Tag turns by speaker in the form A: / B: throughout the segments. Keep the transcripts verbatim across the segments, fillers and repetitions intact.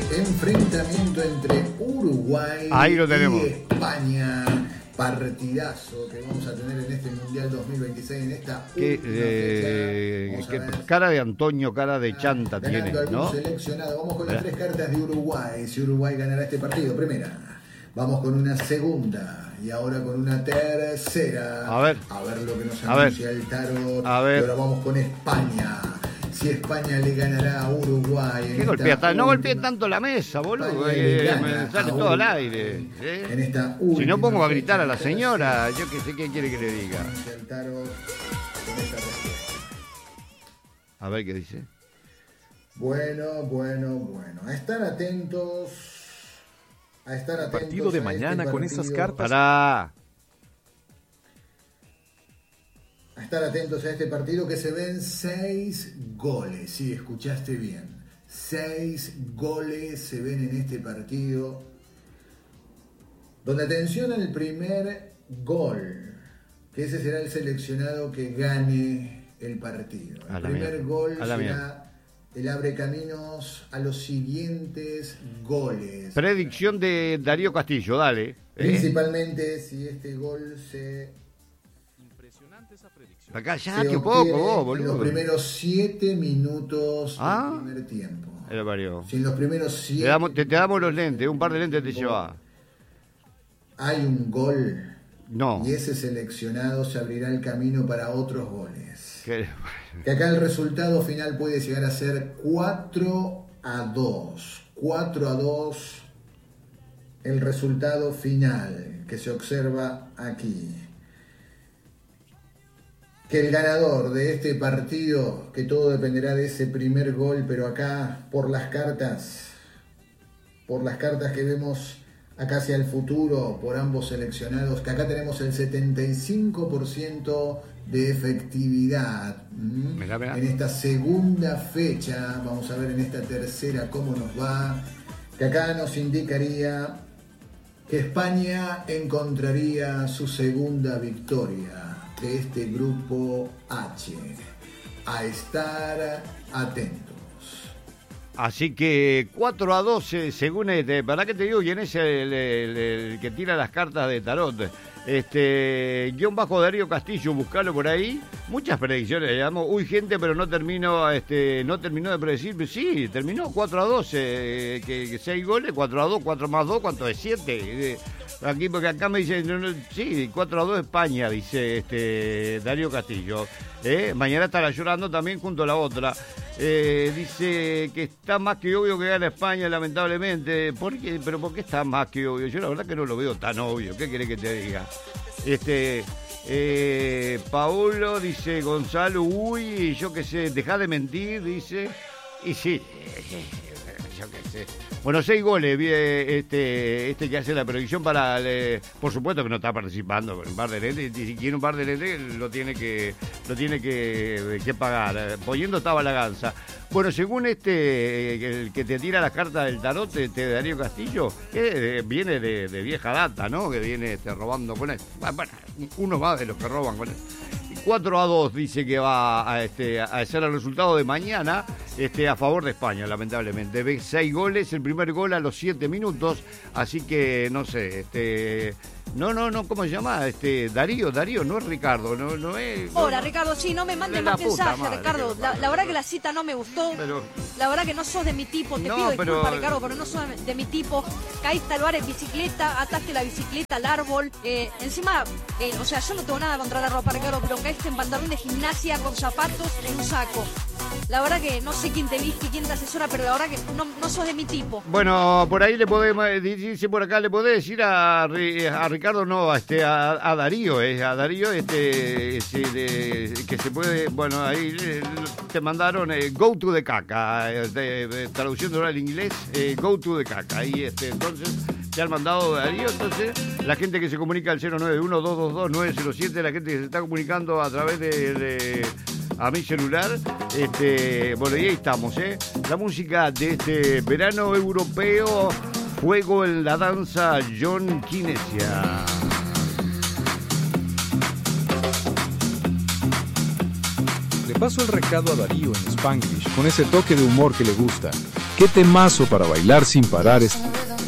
A: enfrentamiento entre Uruguay
B: Ahí lo tenemos.
A: y España. Partidazo que vamos a tener en este Mundial dos mil veintiséis, en esta
B: ¿Qué,
A: última
B: eh,
A: fecha.
B: qué cara de Antonio, cara de chanta tiene, ¿no?
A: Seleccionado. Vamos con las tres cartas de Uruguay. Si Uruguay ganará este partido, primera. Vamos con una segunda y ahora con una tercera.
B: A ver.
A: A ver lo que nos
B: A ver.
A: anuncia el tarot.
B: A ver.
A: Y ahora vamos con España. Si España le ganará a Uruguay.
B: ¿Qué golpea? Ta- no golpee tanto la mesa, boludo. Eh, me sale todo al aire. ¿eh?
A: En esta
B: Si no pongo a gritar a la
A: fecha,
B: señora, yo qué sé qué quiere que le diga.
A: anuncia el tarot con esta respuesta.
B: A ver qué dice.
A: Bueno, bueno, bueno. A estar atentos. A estar atentos.
C: Partido de
A: a
C: mañana
A: este
C: con
A: partido.
C: esas cartas.
B: Pará.
A: A estar atentos a este partido que se ven seis goles. Sí, escuchaste bien. Seis goles se ven en este partido. Donde atención al primer gol. Que ese será el seleccionado que gane el partido.
B: A
A: El
B: la
A: primer
B: mierda.
A: gol
B: A la
A: será
B: mierda.
A: el abre caminos a los siguientes goles.
B: Predicción de Darío Castillo, dale. ¿eh?
A: Principalmente si este gol se...
B: Acá
A: se
B: ya, que
A: obtiene
B: poco, vos,
A: en los
B: boludo.
A: primeros siete minutos
B: Ah.
A: del primer tiempo.
B: Era parió.
A: Si en los primeros siete
B: Te damos, te, te damos los lentes, un par de lentes te lleva.
A: hay un gol
B: No.
A: y ese seleccionado se abrirá el camino para otros goles.
B: ¿Qué?
A: Que acá el resultado final puede llegar a ser cuatro a dos. cuatro a dos el resultado final que se observa aquí. Que el ganador de este partido, que todo dependerá de ese primer gol, pero acá por las cartas, por las cartas que vemos acá hacia el futuro, por ambos seleccionados, que acá tenemos el setenta y cinco por ciento de efectividad. ¿Mm?
B: Mirá, mirá.
A: En esta segunda fecha, vamos a ver en esta tercera cómo nos va, que acá nos indicaría que España encontraría su segunda victoria de este grupo H. A estar atentos.
B: Así que cuatro a doce, según este, ¿para qué te digo quién es el, el- el que tira las cartas de tarot? Este, guión bajo Darío Castillo, buscalo por ahí. Muchas predicciones, digamos. Uy, gente, pero no terminó, este, no terminó de predecir. Sí, terminó cuatro a doce, eh, que, que seis goles, cuatro a dos, cuatro más dos, ¿cuánto es? siete. Eh, Aquí, porque acá me dicen, no, no, sí, cuatro a dos España, dice este Darío Castillo. ¿eh? Mañana estará llorando también junto a la otra. Eh, dice que está más que obvio que gana España, lamentablemente. ¿Por qué? ¿Pero por qué está más que obvio? Yo la verdad que no lo veo tan obvio. ¿Qué querés que te diga? Este... Eh, Paulo dice, Gonzalo, uy, yo qué sé, deja de mentir, dice. Y sí, yo qué sé. Bueno, seis goles, vi, eh, este este que hace la predicción para, eh, por supuesto que no está participando con un par de lentes, y si quiere un par de lentes lo tiene que lo tiene que, que pagar, eh, poniendo estaba la ganza. Bueno, según este, eh, el que te tira las cartas del tarot, este Darío Castillo, que eh, viene de, de vieja data, ¿no? Que viene este, robando con él. Bueno, uno más de los que roban con él. cuatro a dos dice que va a, este, a ser el resultado de mañana este, a favor de España, lamentablemente. Ve seis goles, el primer gol a los siete minutos, así que no sé, este... No, no, no, ¿cómo se llama? Este, Darío, Darío, no es Ricardo, no, no es... no,
D: Hola
B: no.
D: Ricardo, sí, no me mandes
B: La
D: más
B: puta
D: mensajes,
B: madre,
D: Ricardo.
B: que-
D: La, la verdad que la cita no me gustó.
B: Pero-
D: La verdad que no sos de mi tipo. Te
B: No,
D: pido disculpas,
B: pero-
D: Ricardo, pero no sos de mi tipo. Caíste al bar en bicicleta, ataste la bicicleta al árbol. Eh, encima, eh, o sea, yo no tengo nada contra la ropa, Ricardo, pero caíste en pantalón de gimnasia con zapatos en un saco. La verdad que no sé quién te viste y quién te asesora, pero la verdad que no, no sos de mi tipo.
B: Bueno, por ahí le podemos, dice por acá, le podés decir a, Ri- a Ricardo, no, a, este, a, a Darío, eh, a Darío, este, este, de- que se puede, bueno, ahí eh, te mandaron eh, go to the caca, eh, de, de, traduciendo al inglés, eh, go to the caca, ahí este, entonces te han mandado Darío, entonces la gente que se comunica al cero nueve uno dos dos dos nueve cero siete, la gente que se está comunicando a través de... de a mi celular, este, bueno, y ahí estamos, ¿eh? La música de este verano europeo, Fuego en la danza, John Kinesia.
C: De paso el recado a Darío en Spanglish, con ese toque de humor que le gusta. ¡Qué temazo para bailar sin parar! Es...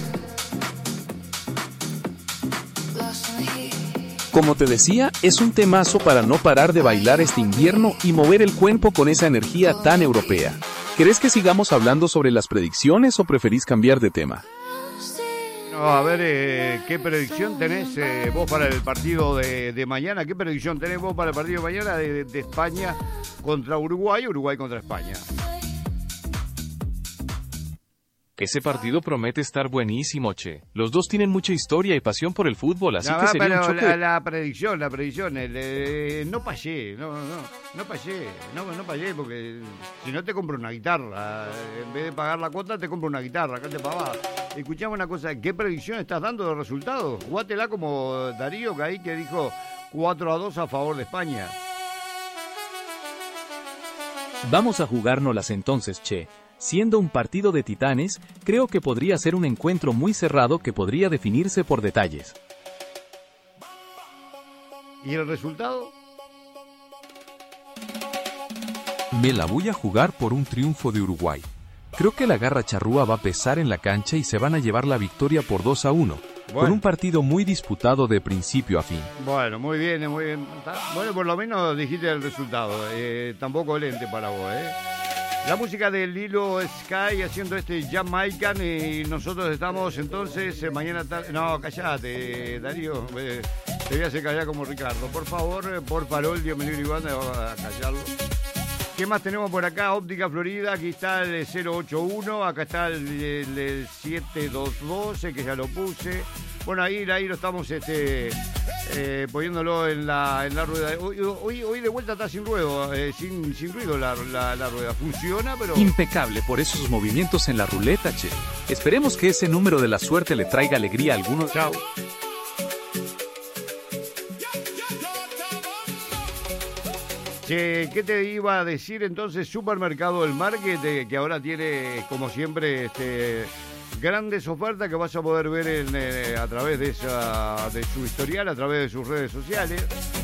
C: Como te decía, es un temazo para no parar de bailar este invierno y mover el cuerpo con esa energía tan europea. ¿Querés que sigamos hablando sobre las predicciones o preferís cambiar de tema?
B: No, a ver, eh, ¿qué predicción tenés eh, vos para el partido de, de mañana? ¿Qué predicción tenés vos para el partido de mañana de, de España contra Uruguay, Uruguay contra España?
E: Ese partido promete estar buenísimo, che. Los dos tienen mucha historia y pasión por el fútbol, así
B: no,
E: que sería
B: pero
E: un choque.
B: La, la predicción, la predicción, el, eh, no payé, no, no, no payé, no, no payé, porque si no te compro una guitarra, en vez de pagar la cuota te compro una guitarra, acá te pagás. Escuchame una cosa, ¿qué predicción estás dando de resultados? Jugátela como Darío, que ahí que dijo cuatro a dos a favor de España.
F: Vamos a jugárnoslas entonces, che. Siendo un partido de titanes, creo que podría ser un encuentro muy cerrado que podría definirse por detalles.
B: ¿Y el resultado?
C: Me la voy a jugar por un triunfo de Uruguay. Creo que la garra charrúa va a pesar en la cancha y se van a llevar la victoria por dos a uno. Bueno. Con un partido muy disputado de principio a fin.
B: Bueno, muy bien, muy bien. Bueno, por lo menos dijiste el resultado. Eh, tampoco lente para vos, ¿eh? La música de Lilo Sky haciendo este Jamaican y nosotros estamos entonces eh, mañana tarde. No, callate, Darío. Eh, te voy a hacer callar como Ricardo. Por favor, eh, por farol, Dios me libre y banda, vamos a callarlo. ¿Qué más tenemos por acá? Óptica Florida, aquí está el cero ocho uno, acá está el, el, el siete dos dos, que ya lo puse. Bueno, ahí, ahí lo estamos este, eh, poniéndolo en la, en la rueda. Hoy, hoy, hoy de vuelta está sin ruedo, eh, sin, sin ruido la, la, la rueda. Funciona, pero...
F: Impecable por esos movimientos en la ruleta, che. Esperemos que ese número de la suerte le traiga alegría a algunos.
B: Chao. Che, ¿qué te iba a decir entonces? Supermercado El Market, eh, que ahora tiene, como siempre, este... grandes ofertas que vas a poder ver en, eh, a través de, esa, de su historial, a través de sus redes sociales.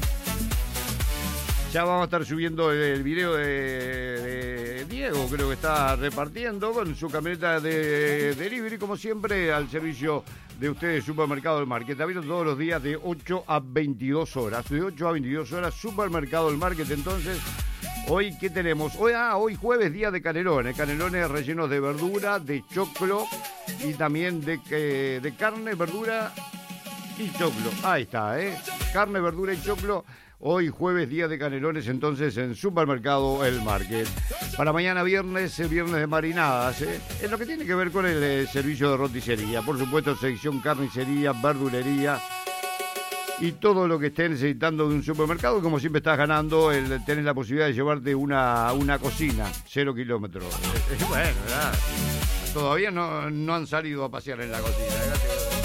B: Ya vamos a estar subiendo el video de, de Diego, creo que está repartiendo con su camioneta de delivery, como siempre, al servicio de ustedes, Supermercado El Market. Está abierto todos los días de ocho a veintidós horas. De ocho a veintidós horas, Supermercado El Market, entonces... Hoy, ¿qué tenemos? Hoy, ah, hoy jueves, día de canelones. Canelones rellenos de verdura, de choclo y también de, eh, de carne, verdura y choclo. Ahí está, ¿eh? Carne, verdura y choclo. Hoy jueves, día de canelones, entonces en Supermercado El Market. Para mañana viernes, viernes de marinadas, ¿eh? Es lo que tiene que ver con el eh, servicio de roticería. Por supuesto, sección carnicería, verdulería... y todo lo que estés necesitando de un supermercado, como siempre estás ganando, el, tenés la posibilidad de llevarte una, una cocina, cero kilómetros. Eh, eh, bueno, ¿verdad? Todavía no, no han salido a pasear en la cocina. ¿Verdad?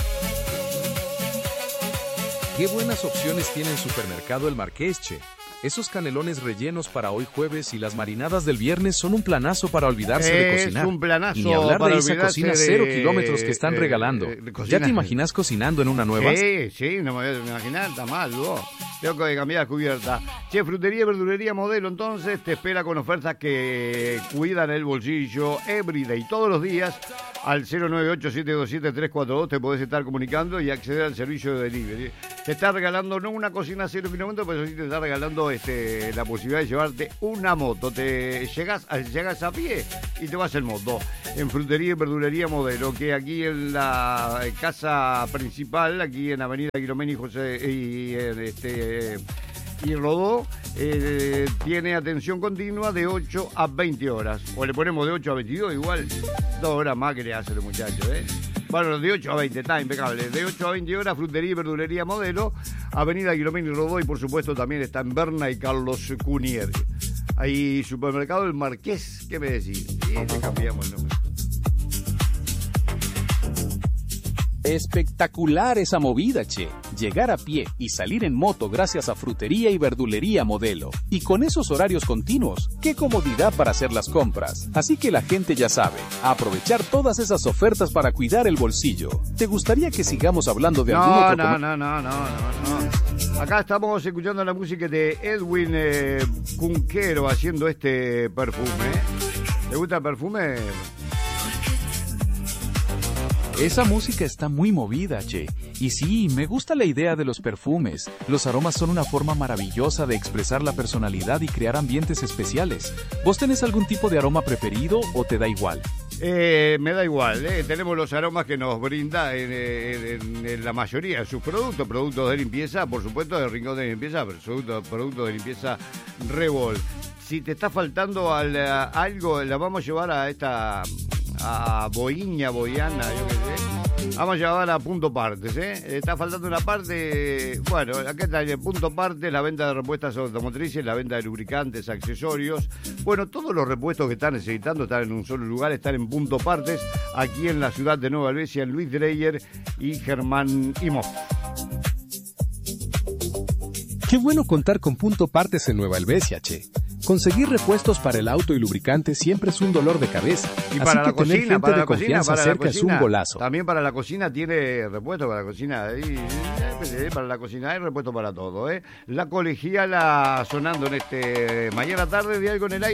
C: Qué buenas opciones tiene el Supermercado El Marqués, che. Esos canelones rellenos para hoy jueves y las marinadas del viernes son un planazo para olvidarse
B: es
C: de cocinar.
B: Es un planazo
C: y ni hablar
B: para
C: de esa cocina
B: de,
C: cero kilómetros que están
B: de,
C: regalando.
B: De, de
C: ¿Ya te imaginas cocinando en una nueva?
B: Sí, sí, no me voy a imaginar, está mal, vos. Tengo que cambiar cubierta. Che, frutería y verdulería Modelo, entonces, te espera con ofertas que cuidan el bolsillo, everyday, todos los días, al cero nueve ocho siete dos siete tres cuatro dos te podés estar comunicando y acceder al servicio de delivery. Te está regalando no una cocina cero kilómetros, pero sí te está regalando este, la posibilidad de llevarte una moto. Te llegas, llegas a pie y te vas en moto. En frutería y verdulería Modelo, que aquí en la casa principal, aquí en Avenida Quilomeni José y este y Rodó, eh, tiene atención continua de ocho a veinte horas. O le ponemos de ocho a veintidós, igual dos horas más que le hace el muchacho, ¿eh? Bueno, de ocho a veinte, está impecable. De ocho a veinte horas, frutería y verdulería Modelo, Avenida Quilomeni y Rodó, y por supuesto también está en Berna y Carlos Cunier. Ahí, Supermercado El Marqués, ¿qué me decís? Sí, le cambiamos el nombre.
F: Espectacular esa movida, che. Llegar a pie y salir en moto gracias a Frutería y Verdulería Modelo. Y con esos horarios continuos, qué comodidad para hacer las compras. Así que la gente ya sabe, aprovechar todas esas ofertas para cuidar el bolsillo. ¿Te gustaría que sigamos hablando de
B: no,
F: algún otro
B: no, no, no, no, no, no. Acá estamos escuchando la música de Edwin eh, Cunquero haciendo este perfume. ¿Te gusta el perfume?
F: Esa música está muy movida, che. Y sí, me gusta la idea de los perfumes. Los aromas son una forma maravillosa de expresar la personalidad y crear ambientes especiales. ¿Vos tenés algún tipo de aroma preferido o te da igual?
B: Eh, me da igual, eh. Tenemos los aromas que nos brinda en, en, en la mayoría de sus productos, productos de limpieza, por supuesto, de Rincón de Limpieza, pero productos, productos de limpieza Revol. Si te está faltando al, a, algo, la vamos a llevar a esta, a Boiña, Boiana, yo qué sé. Vamos a llevar a Punto Partes, ¿eh? Está faltando una parte, bueno, acá está el Punto Partes, la venta de repuestos automotrices, la venta de lubricantes, accesorios. Bueno, todos los repuestos que están necesitando están en un solo lugar, están en Punto Partes, aquí en la ciudad de Nueva Helvecia, en Luis Dreyer y Germán Imhoff.
C: Qué bueno contar con Punto Partes en Nueva Helvecia, che. Conseguir repuestos para el auto y lubricante siempre es un dolor de cabeza.
B: Y para
C: Así
B: la
C: que tener
B: cocina,
C: gente
B: para
C: de
B: la cocina,
C: confianza
B: para la
C: cerca es
B: cocina,
C: un golazo.
B: También para la cocina tiene repuesto para la cocina. Ahí, eh, para la cocina hay repuesto para todo, ¿eh? La colegiala sonando en este mañana tarde de Algo en el Aire.